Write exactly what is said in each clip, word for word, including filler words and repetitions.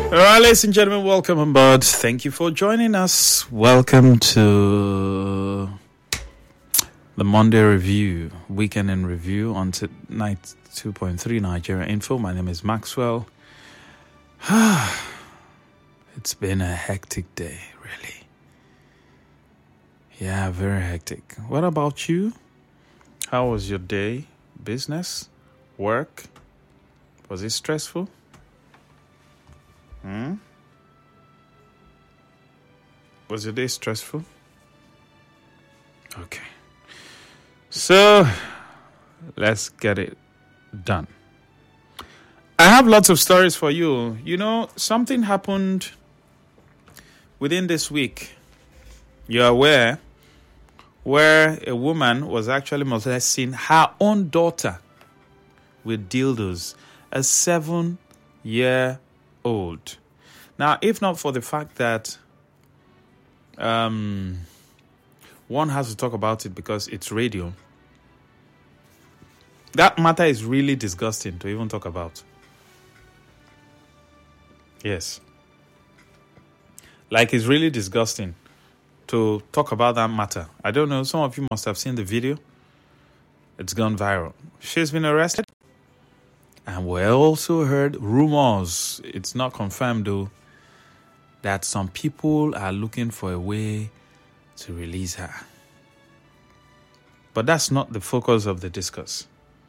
All right, ladies and gentlemen, welcome on board. Thank you for joining us. Welcome to the Monday Review, Weekend in Review on t- night two point three Nigeria Info. My name is Maxwell. It's been a hectic day, really. Yeah, very hectic. What about you? How was your day? Business? Work? Was it stressful? Hmm? Was your day stressful? Okay. So, let's get it done. I have lots of stories for you. You know, something happened within this week. You're aware where a woman was actually molesting her own daughter with dildos, a seven-year old. Now, if not for the fact that um, one has to talk about it because it's radio, that matter is really disgusting to even talk about. Yes. Like, it's really disgusting to talk about that matter. I don't know, some of you must have seen the video. It's gone viral. She's been arrested. And we also heard rumors, it's not confirmed though, that some people are looking for a way to release her. But that's not the focus of the discourse.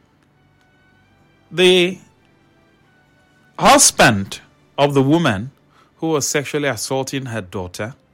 The husband of the woman who was sexually assaulting her daughter